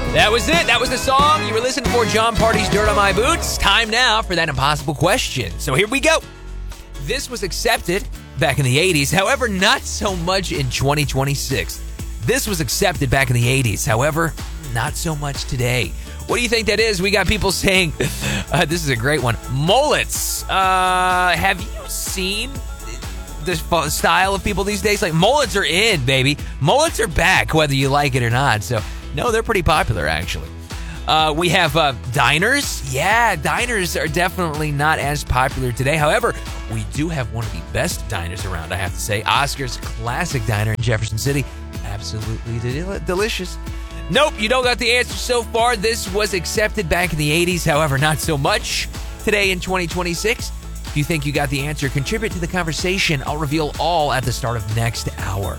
That was it. That was the song. You were listening for John Party's Dirt on My Boots. Time now for that impossible question. So here we go. This was accepted back in the 80s. However, not so much in 2026. This was accepted back in the 80s. However, not so much today. What do you think that is? We got people saying, this is a great one, mullets. Have you seen the style of people these days? Like, mullets are in, baby. Mullets are back, whether you like it or not. So, no, they're pretty popular, actually. We have diners. Yeah, diners are definitely not as popular today. However, we do have one of the best diners around, I have to say. Oscar's Classic Diner in Jefferson City. Absolutely delicious. Nope, you don't got the answer so far. This was accepted back in the 80s. However, not so much today in 2026. If you think you got the answer, contribute to the conversation. I'll reveal all at the start of next hour.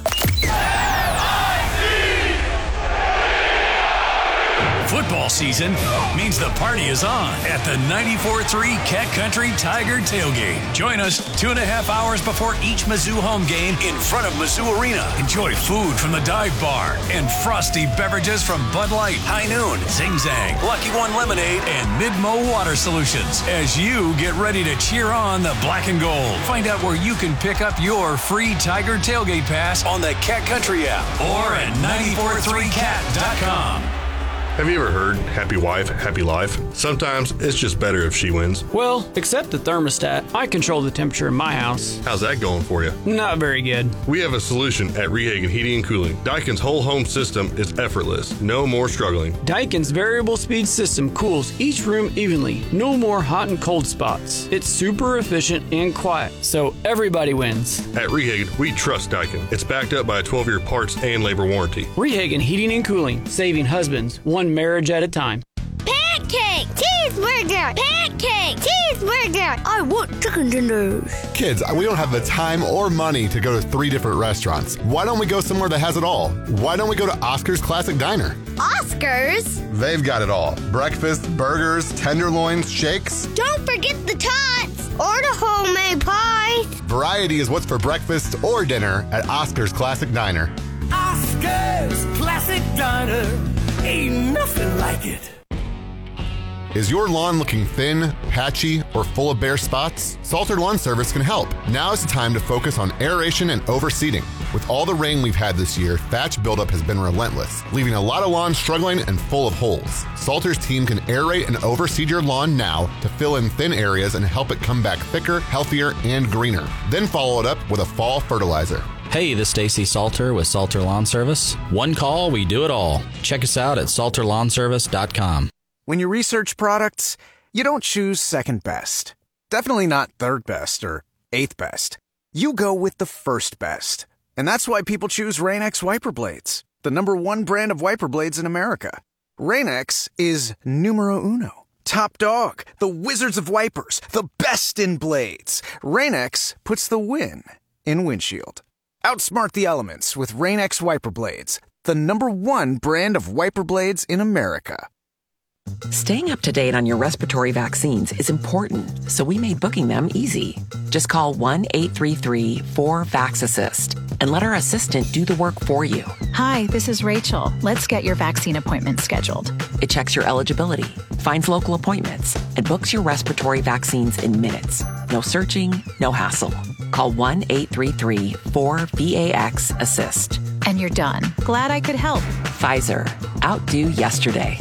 Football season means the party is on at the 94.3 Cat Country Tiger Tailgate. Join us 2.5 hours before each Mizzou home game in front of Mizzou Arena. Enjoy food from the dive bar and frosty beverages from Bud Light, High Noon, Zing Zang, Lucky One Lemonade, and Midmo Water Solutions as you get ready to cheer on the black and gold. Find out where you can pick up your free Tiger Tailgate Pass on the Cat Country app or at 943cat.com. Have you ever heard, happy wife, happy life? Sometimes it's just better if she wins. Well, except the thermostat. I control the temperature in my house. How's that going for you? Not very good. We have a solution at Rehagen Heating and Cooling. Daikin's whole home system is effortless. No more struggling. Daikin's variable speed system cools each room evenly. No more hot and cold spots. It's super efficient and quiet, so everybody wins. At Rehagen, we trust Daikin. It's backed up by a 12-year parts and labor warranty. Rehagen Heating and Cooling, saving husbands one marriage at a time. Pancake! Cheeseburger! Pancake! Cheeseburger! I want chicken tenders. Kids, we don't have the time or money to go to 3 different restaurants. Why don't we go somewhere that has it all? Why don't we go to Oscar's Classic Diner? Oscars? They've got it all. Breakfast, burgers, tenderloins, shakes. Don't forget the tots or the homemade pies. Variety is what's for breakfast or dinner at Oscar's Classic Diner. Oscar's Classic Diner. Ain't nothing like it. Is your lawn looking thin, patchy, or full of bare spots? Salter Lawn Service can help. Now is the time to focus on aeration and overseeding. With all the rain we've had this year, thatch buildup has been relentless, leaving a lot of lawns struggling and full of holes. Salter's team can aerate and overseed your lawn now to fill in thin areas and help it come back thicker, healthier, and greener. Then follow it up with a fall fertilizer. Hey, this is Stacy Salter with Salter Lawn Service. One call, we do it all. Check us out at salterlawnservice.com. When you research products, you don't choose second best. Definitely not third best or eighth best. You go with the first best. And that's why people choose Rain-X wiper blades, the #1 brand of wiper blades in America. Rain-X is numero uno. Top dog, the wizards of wipers, the best in blades. Rain-X puts the win in windshield. Outsmart the elements with Rain-X wiper blades, the #1 brand of wiper blades in America. Staying up to date on your respiratory vaccines is important, so we made booking them easy. Just call 1-833-4-VAX-ASSIST and let our assistant do the work for you. Hi, this is Rachel. Let's get your vaccine appointment scheduled. It checks your eligibility, finds local appointments, and books your respiratory vaccines in minutes. No searching, no hassle. Call 1-833-4-VAX-ASSIST. And you're done. Glad I could help. Pfizer. Outdo yesterday.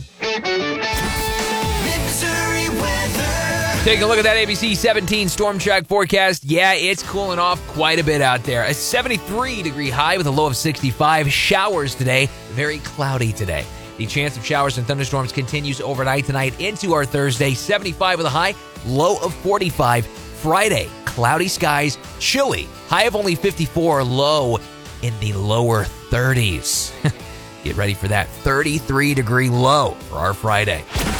Take a look at that ABC 17 storm track forecast. Yeah, it's cooling off quite a bit out there. A 73-degree high with a low of 65. Showers today. Very cloudy today. The chance of showers and thunderstorms continues overnight tonight into our Thursday. 75 with a high, low of 45. Friday, cloudy skies, chilly. High of only 54, low in the lower 30s. Get ready for that 33-degree low for our Friday.